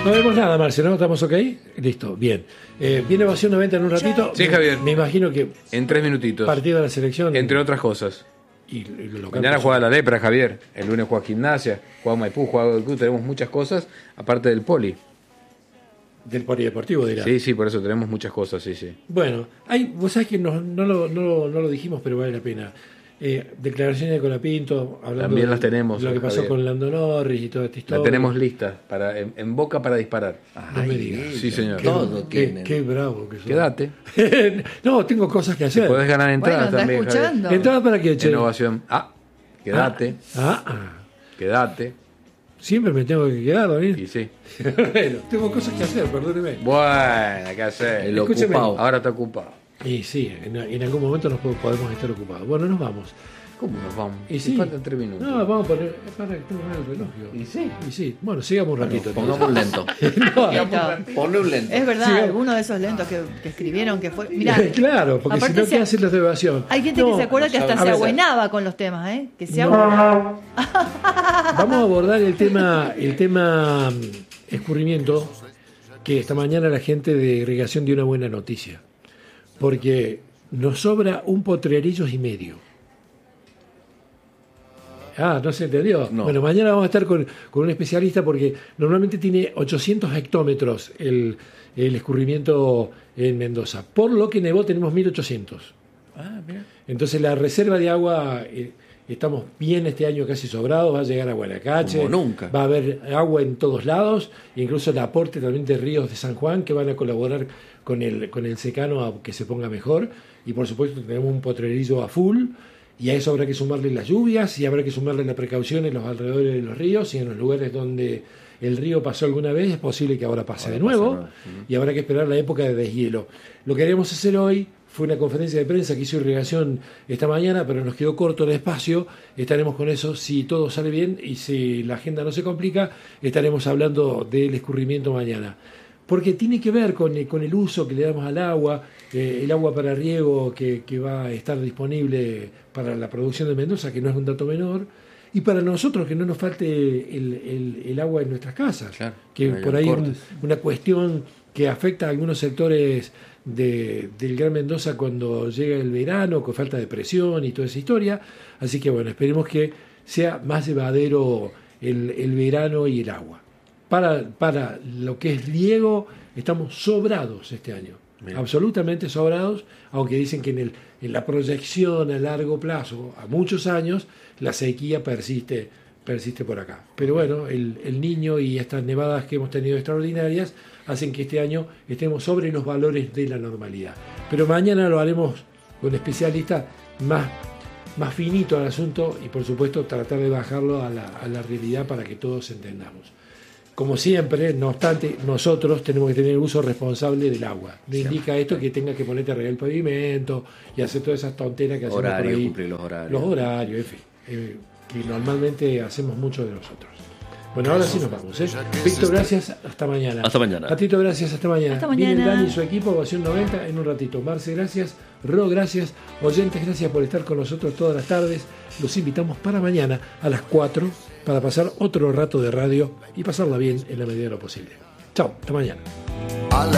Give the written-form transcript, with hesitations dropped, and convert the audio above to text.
No vemos nada, Marce, ¿no? ¿Estamos ok? Listo, bien. Viene Ovación 90 en un ratito. Sí, Javier. Me imagino que En 3 minutitos. partido de la selección. Entre otras cosas. Y lo Mañana juega la Lepra, Javier. El lunes juega Gimnasia, juega Maipú, juega Godoy. Tenemos muchas cosas, aparte del poli. Del polideportivo, dirá. Sí, por eso tenemos muchas cosas, sí. Bueno, vos sabés que no lo dijimos, pero vale la pena. Declaraciones de Colapinto, hablando También de las tenemos, lo que pasó Javier. con Lando Norris y toda esta historia. La tenemos lista en boca para disparar. No me digas. Sí, señor. Qué bravo que sos. Quédate. No, tengo cosas que hacer. Podés ganar entradas Bueno, está también, escuchando. ¿Entrada para qué, che? Innovación. Quédate. Quédate. Siempre me tengo que quedar, Daniel. Y sí. Bueno, tengo cosas que hacer, perdóneme. Bueno, ¿qué hacer? El Escúcheme. ocupado. Ahora está ocupado. Y sí, en algún momento podemos estar ocupados. Bueno, nos vamos. ¿Cómo nos vamos? Y sí. Faltan 3 minutos. No, vamos a poner. Para que tengo el reloj. yo. Y sí. Bueno, sigamos un ratito. Pongamos un lento. Esto. Ponle un lento. Es verdad, Sí. alguno de esos lentos que escribieron que fue. Mirá, Claro, porque si aparte no, se- ¿qué hacen los de evasión? hay gente que se acuerda que hasta a se ver, abuenaba con los temas, ¿eh? Que se No. abuenaba. Vamos a abordar el tema escurrimiento, que esta mañana la gente de irrigación dio una buena noticia. Porque nos sobra un potrerillos y medio. ¿No se entendió? No. Bueno, mañana vamos a estar con un especialista porque normalmente tiene 800 hectómetros el escurrimiento en Mendoza. Por lo que nevó tenemos 1800. Mira. Entonces la reserva de agua, estamos bien este año casi sobrados, va a llegar a Guanacache. Como nunca. Va a haber agua en todos lados, incluso el aporte también de ríos de San Juan que van a colaborar con el secano a que se ponga mejor. Y por supuesto tenemos un potrerillo a full. Y a eso habrá que sumarle las lluvias y habrá que sumarle la precaución en los alrededores de los ríos y en los lugares donde el río pasó alguna vez, es posible que ahora pase de nuevo y habrá que esperar la época de deshielo. Lo que queríamos hacer hoy fue una conferencia de prensa que hizo Irrigación esta mañana, pero nos quedó corto el espacio. Estaremos con eso si todo sale bien y si la agenda no se complica, estaremos hablando del escurrimiento mañana. Porque tiene que ver con el uso que le damos al agua, el agua para riego que va a estar disponible para la producción de Mendoza, que no es un dato menor, y para nosotros que no nos falte el agua en nuestras casas, Claro, que no haya por ahí cortes. una cuestión que afecta a algunos sectores del Gran Mendoza cuando llega el verano, con falta de presión y toda esa historia. Así que bueno, esperemos que sea más llevadero el verano y el agua. Para lo que es riego, estamos sobrados este año. Bien. Absolutamente sobrados, aunque dicen que en la proyección a largo plazo, a muchos años, la sequía persiste por acá. Pero bueno, el Niño y estas nevadas que hemos tenido extraordinarias hacen que este año estemos sobre los valores de la normalidad. Pero mañana lo haremos con especialistas más finito al asunto y por supuesto tratar de bajarlo a la realidad para que todos entendamos. Como siempre, no obstante, nosotros tenemos que tener uso responsable del agua. No indica esto que tenga que ponerte a regar el pavimento y hacer todas esas tonteras que hacemos por Horario, ahí. cumplir los horarios. Los horarios, en fin, que normalmente hacemos mucho de nosotros. Bueno, ahora sí nos vamos, ¿eh? Víctor, gracias, hasta mañana. Hasta mañana. Patito, gracias, hasta mañana. Hasta Viene mañana. Dani y su equipo, Ovación 90, en un ratito. Marce, gracias. Ro, gracias. Oyentes, gracias por estar con nosotros todas las tardes. Los invitamos para mañana a las 4 para pasar otro rato de radio y pasarla bien en la medida de lo posible. Chao, hasta mañana.